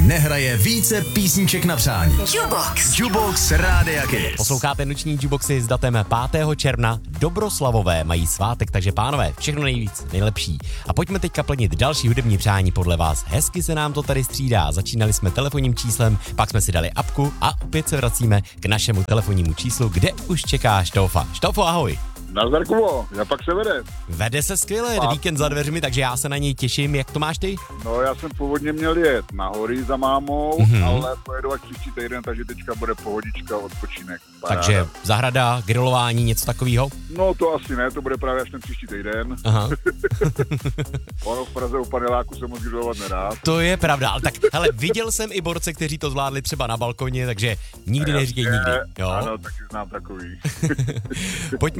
nehraje více písniček na přání. Jukebox Rádia Kiss. Posloucháte noční jukeboxy s datem 5. června. Dobroslavové mají svátek, takže pánové, všechno nejvíc, nejlepší. A pojďme teďka plnit další hudební přání podle vás. Hezky se nám to tady střídá. Začínali jsme telefonním číslem, pak jsme si dali apku a opět se vracíme k našemu telefonnímu číslu, kde už čeká Štofa. Štofo, ahoj. Nazdar, Kubo, jak pak se vede? Vede se skvěle, víkend za dveřmi, takže já se na něj těším. Jak to máš ty? No, já jsem původně měl jet na hory za mámou, ale pojedu až příští týden, takže teďka bude pohodička, odpočinek. Paráda. Takže zahrada, grilování, něco takového? No, to asi ne, to bude právě až ten příští týden. Aha. Ono v Praze u paneláku se moc grilovat nedá. To je pravda, ale tak, hele, viděl jsem i borce, kteří to zvládli třeba na balkoně, takže nikdy neříkej nikdy. Jo? Ano, taky znám takový.